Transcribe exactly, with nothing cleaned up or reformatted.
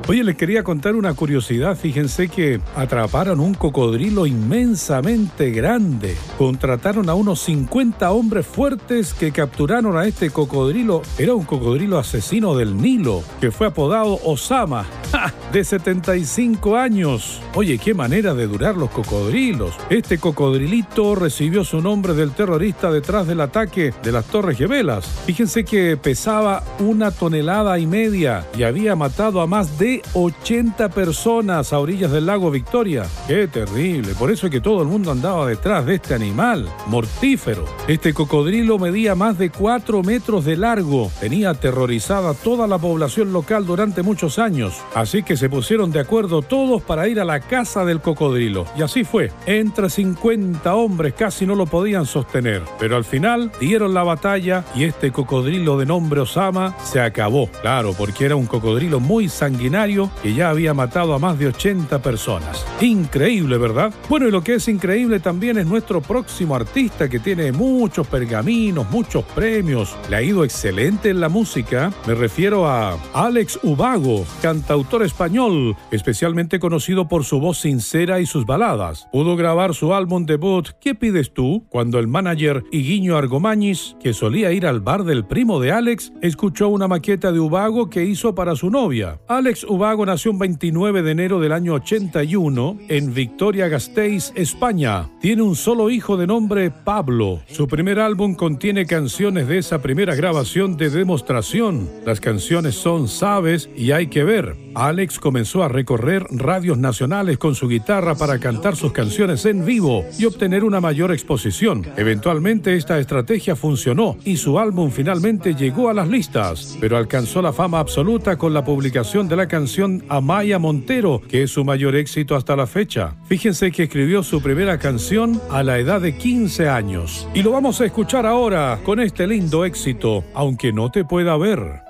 Oye, les quería contar una curiosidad. Fíjense que atraparon un cocodrilo inmensamente grande. Contrataron a unos cincuenta hombres fuertes que capturaron a este cocodrilo. Era un cocodrilo asesino del Nilo, que fue apodado Osama, ¡ja!, de setenta y cinco años. Oye, qué manera de durar los cocodrilos. Este cocodrilito recibió su nombre del terrorista detrás del ataque de las Torres Gemelas. Fíjense que pesaba una tonelada y media y había matado a más de ochenta personas a orillas del lago Victoria. ¡Qué terrible! Por eso es que todo el mundo andaba detrás de este animal mortífero. Este cocodrilo medía más de cuatro metros de largo. Tenía aterrorizada a toda la población local durante muchos años. Así que se pusieron de acuerdo todos para ir a la casa del cocodrilo. Y así fue. Entre cincuenta hombres casi no lo podían sostener. Pero al final dieron la batalla y este cocodrilo de nombre Osama se acabó. Claro, porque era un cocodrilo muy sanguinario que ya había matado a más de ochenta personas. Increíble, ¿verdad? Bueno, y lo que es increíble también es nuestro próximo artista, que tiene muchos pergaminos, muchos premios. Le ha ido excelente en la música. Me refiero a Álex Ubago, cantautor español, especialmente conocido por su voz sincera y sus baladas. Pudo grabar su álbum debut ¿Qué pides tú?, cuando el manager Higuinho Argomañis, que solía ir al bar del primo de Álex, escuchó una maqueta de Ubago que hizo para su novia. Álex Ubago nació el veintinueve de enero del año ochenta y uno en Vitoria-Gasteiz, España. Tiene un solo hijo de nombre Pablo. Su primer álbum contiene canciones de esa primera grabación de demostración. Las canciones son Sabes y Hay que ver. Álex comenzó a recorrer radios nacionales con su guitarra para cantar sus canciones en vivo y obtener una mayor exposición. Eventualmente esta estrategia funcionó y su álbum finalmente llegó a las listas, pero alcanzó la fama absoluta con la publicación de la canción Amaya Montero, que es su mayor éxito hasta la fecha. Fíjense que escribió su primera canción a la edad de quince años. Y lo vamos a escuchar ahora con este lindo éxito, Aunque no te pueda ver.